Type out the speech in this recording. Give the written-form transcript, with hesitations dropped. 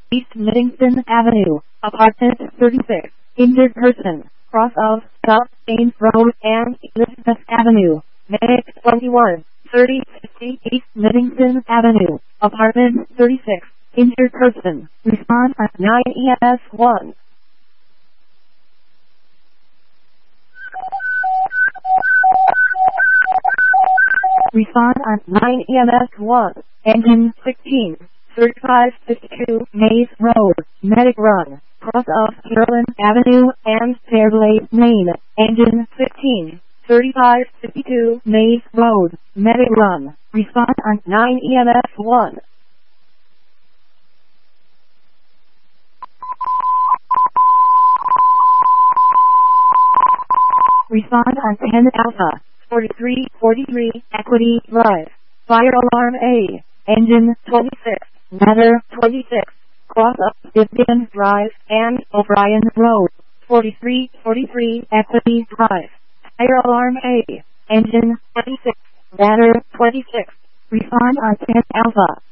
East Middington Avenue, Apartment 36, injured person, cross of South Main Road and Elizabeth Avenue, Medic 21, 3050 East Middington Avenue, Apartment 36, injured person, respond at 9 EMS 1. Respond at 9 EMS 1, engine 16, 3552 Maze Road, Medic Run, cross of Carolyn Avenue and Fairblade Lane, engine 15, 3552 Maze Road, Medic Run, respond at 9 EMS 1. Respond on 10 Alpha, 4343 Equity Drive, fire alarm A, engine 26, ladder 26, cross up Vivian Drive and O'Brien Road, 4343 Equity Drive, fire alarm A, engine 26, ladder 26, respond on 10 Alpha.